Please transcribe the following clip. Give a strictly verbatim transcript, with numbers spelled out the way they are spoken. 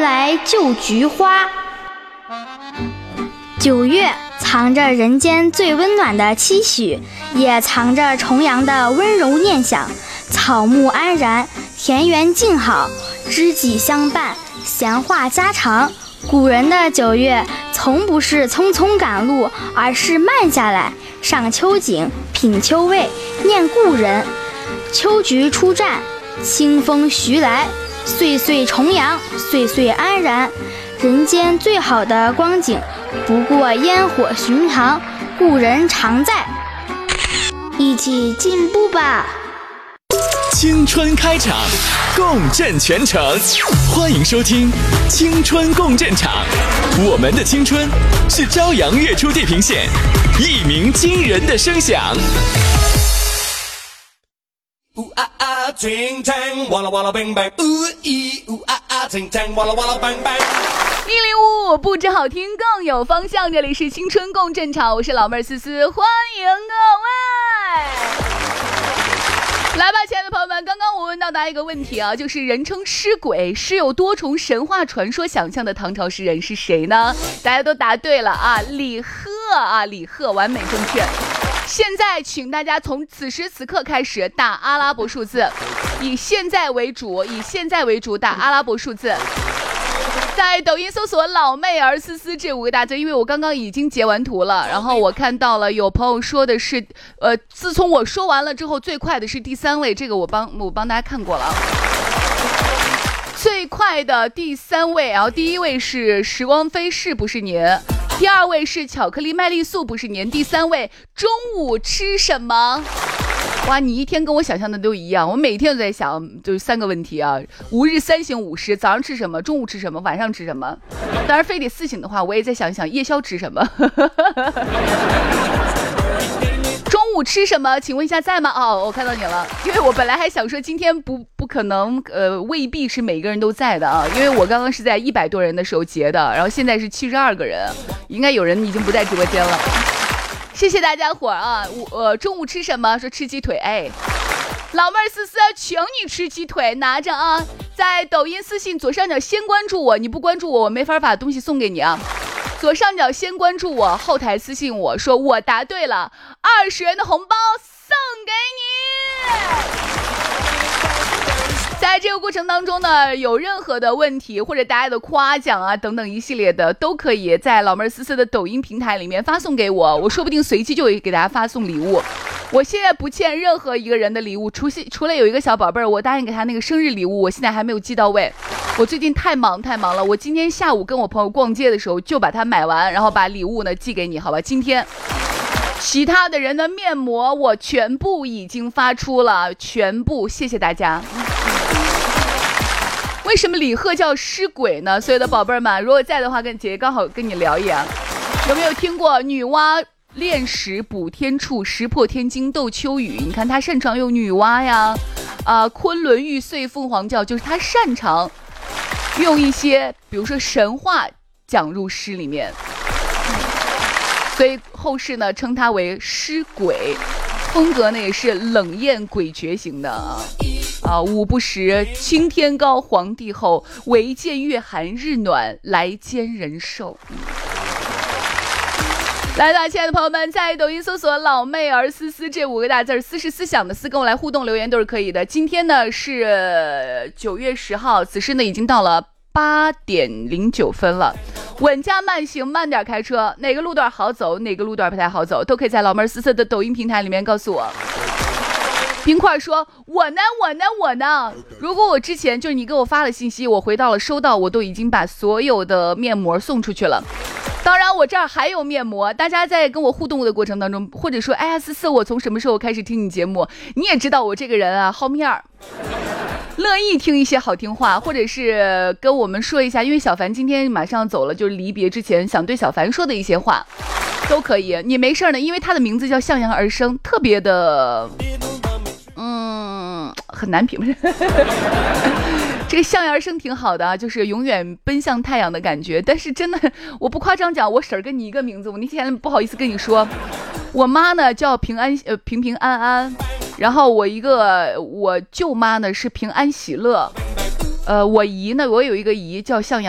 来就菊花。九月藏着人间最温暖的期许，也藏着重阳的温柔念想。草木安然，田园静好，知己相伴，闲话家常。古人的九月从不是匆匆赶路，而是慢下来，赏秋景，品秋味，念故人。秋菊初绽，清风徐来，岁岁重阳，岁岁安然。人间最好的光景，不过烟火寻常，故人常在。一起进步吧！ 青春开场，共振全城，欢迎收听青春共振场。我们的青春是朝阳月出地平线，一鸣惊人的声响。 呜啊啊，ting tang，哇啦哇啦 bang bang， 呜咦呜啊啊，ting tang， 哇啦哇啦 bang bang。 一零五五不止好听更有方向，这里是青春共振场，我是老妹儿思思，欢迎各位。来吧，亲爱的朋友们，刚刚我问到大家一个问题啊，就是人称诗鬼、诗有多重神话传说想象的唐朝诗人是谁呢？大家都答对了啊，李贺啊，李贺完美正确。现在请大家从此时此刻开始打阿拉伯数字，以现在为主，以现在为主打阿拉伯数字。在抖音搜索老妹儿思思这五个大字，因为我刚刚已经截完图了，然后我看到了有朋友说的是呃，自从我说完了之后最快的是第三位，这个我帮我帮大家看过了，最快的第三位，然后第一位是时光飞逝不是您，第二位是巧克力麦丽素不是您，第三位中午吃什么。哇，你一天跟我想象的都一样，我每天都在想，就是三个问题啊：吾日三省吾身，早上吃什么，中午吃什么，晚上吃什么。当然非得四省的话，我也在想想夜宵吃什么。中午吃什么？请问一下在吗？哦，我看到你了，因为我本来还想说今天不不可能，呃，未必是每个人都在的啊，因为我刚刚是在一百多人的时候截的，然后现在是七十二个人，应该有人已经不在直播间了。谢谢大家伙儿啊！我呃中午吃什么？说吃鸡腿，哎，老妹儿思思，请你吃鸡腿，拿着啊！在抖音私信左上角先关注我，你不关注我，我没法把东西送给你啊！左上角先关注我，后台私信我说我答对了，二十元的红包送给你。在这个过程当中呢，有任何的问题或者大家的夸奖啊等等一系列的，都可以在老妹儿思思的抖音平台里面发送给我，我说不定随机就会给大家发送礼物。我现在不欠任何一个人的礼物，除除了有一个小宝贝儿，我答应给他那个生日礼物，我现在还没有寄到位。我最近太忙太忙了，我今天下午跟我朋友逛街的时候就把它买完，然后把礼物呢寄给你，好吧？今天其他的人的面膜我全部已经发出了，全部，谢谢大家。为什么李贺叫诗鬼呢？所有的宝贝儿们，如果在的话，跟姐姐刚好跟你聊一聊，有没有听过女娲炼石补天处，石破天惊斗秋雨？你看她擅长用女娲呀，啊、呃，昆仑玉碎凤凰叫，就是她擅长用一些，比如说神话讲入诗里面，所以后世呢称她为诗鬼，风格呢也是冷艳诡谲型的啊。啊，五不食，青天高，皇帝厚，唯见月寒日暖，来煎人寿。来的亲爱的朋友们，在抖音搜索老妹儿思思这五个大字，思是思想的思，跟我来互动留言都是可以的。今天呢是九月十号，此时呢已经到了八点零九分了，稳驾慢行，慢点开车，哪个路段好走，哪个路段不太好走，都可以在老妹儿思思的抖音平台里面告诉我。冰块说我呢我呢我呢，如果我之前就是你给我发了信息，我回到了收到，我都已经把所有的面膜送出去了。当然我这儿还有面膜，大家在跟我互动的过程当中，或者说哎呀思思，我从什么时候开始听你节目，你也知道我这个人啊好面儿，乐意听一些好听话，或者是跟我们说一下，因为小凡今天马上走了，就是离别之前想对小凡说的一些话都可以。你没事呢，因为他的名字叫向阳而生，特别的嗯，很难评。这个向阳而生挺好的啊，就是永远奔向太阳的感觉。但是真的，我不夸张讲，我婶儿跟你一个名字，我那天不好意思跟你说，我妈呢叫平安呃平平安安，然后我一个我舅妈呢是平安喜乐，呃，我姨呢，我有一个姨叫向阳。